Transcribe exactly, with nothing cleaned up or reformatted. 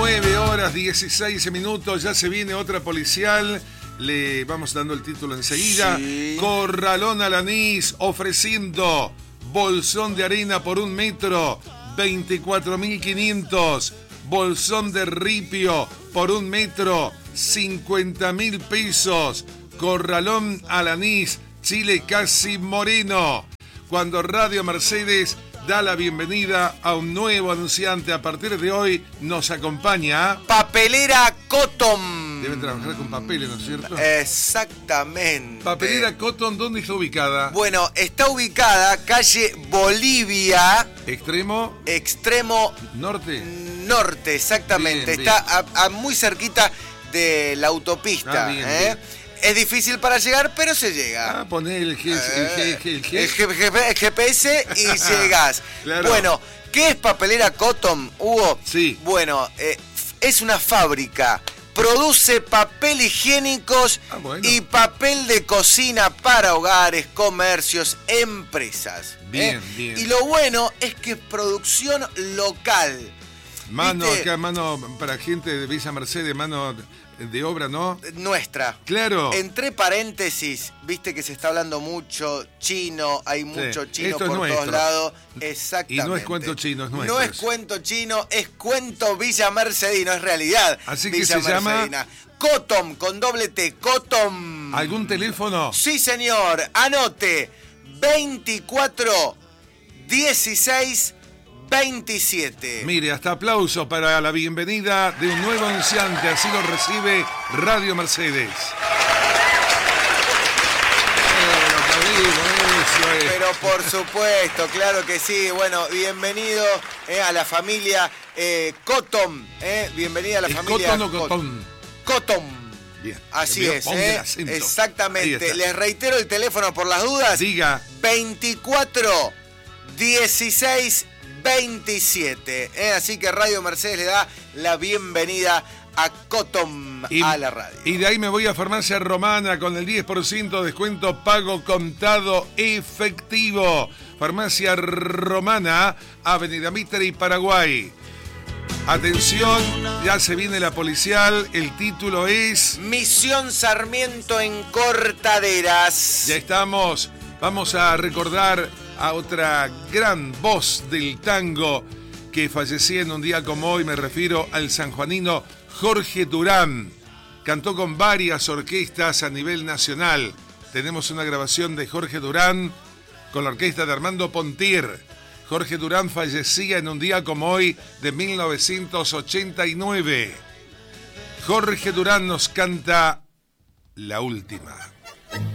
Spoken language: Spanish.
nueve horas dieciséis minutos, ya se viene otra policial. Le vamos dando el título enseguida. Sí. Corralón Alanís ofreciendo bolsón de harina por un metro, veinticuatro mil quinientos. Bolsón de ripio por un metro, cincuenta mil pesos. Corralón Alanís, Chile Casi Moreno. Cuando Radio Mercedes da la bienvenida a un nuevo anunciante, a partir de hoy nos acompaña Papelera Cotton. Deben trabajar con papeles, ¿no es cierto? Exactamente. Papelera Cotton, ¿dónde está ubicada? Bueno, está ubicada calle Bolivia. Extremo Extremo norte. Norte, exactamente. Bien, está bien. A, a muy cerquita de la autopista. Ah, bien, ¿eh? bien. Es difícil para llegar, pero se llega. Ah, poné el, G, el, G, el, G, el, G, el G P S y llegás. Claro. Bueno, ¿qué es Papelera Cotton, Hugo? Sí. Bueno, eh, es una fábrica. Produce papel higiénicos ah, bueno. y papel de cocina para hogares, comercios, empresas. Bien, ¿eh? bien. Y lo bueno es que es producción local. Mano ¿Viste? acá, mano para gente de Villa Mercedes, mano de obra, ¿no? Nuestra. Claro. Entre paréntesis, viste que se está hablando mucho chino, hay mucho Sí. chino Esto es por nuestro. todos lados. Exactamente. Y no es cuento chino, es nuestro. No es cuento chino, es cuento Villa Mercedino, es realidad. Así que Villa se llama Mercedina. Cotton, con doble T, Cotton. ¿Algún teléfono? Sí, señor. Anote. veinticuatro dieciséis veintisiete. Mire, hasta aplauso para la bienvenida de un nuevo anunciante. Así lo recibe Radio Mercedes. Pero por supuesto, claro que sí. Bueno, bienvenido eh, a la familia eh, Cotton. Eh, bienvenida a la ¿Es familia Cotton o Cotton? Cotton. Bien. Así Bien, es, ponga eh. el acento. Ahí Exactamente. está. Les reitero el teléfono por las dudas. Diga. veinticuatro dieciséis veintisiete. Eh, así que Radio Mercedes le da la bienvenida a Cotton Y, a la radio. y de ahí me voy a Farmacia Romana con el diez por ciento de descuento, pago contado efectivo. Farmacia Romana, Avenida Mitre y Paraguay. Atención, ya se viene la policial, el título es... Misión Sarmiento en Cortaderas. Ya estamos, vamos a recordar a otra gran voz del tango que fallecía en un día como hoy, me refiero al sanjuanino Jorge Durán. Cantó con varias orquestas a nivel nacional. Tenemos una grabación de Jorge Durán con la orquesta de Armando Pontier. Jorge Durán fallecía en un día como hoy de mil novecientos ochenta y nueve. Jorge Durán nos canta La Última.